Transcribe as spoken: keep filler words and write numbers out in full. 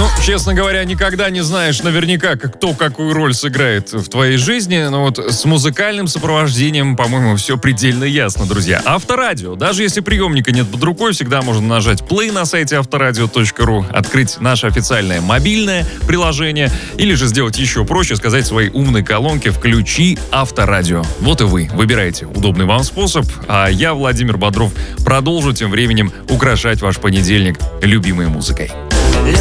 Ну, честно говоря, никогда не знаешь наверняка, как- кто какую роль сыграет в твоей жизни. Но вот с музыкальным сопровождением, по-моему, все предельно ясно, друзья. Авторадио. Даже если приемника нет под рукой, всегда можно нажать play на сайте авторадио точка ру, открыть наше официальное мобильное приложение или же сделать еще проще, сказать своей умной колонке «Включи Авторадио». Вот и вы выбираете удобный вам способ, а я, Владимир Бодров, продолжу тем временем украшать ваш понедельник любимой музыкой.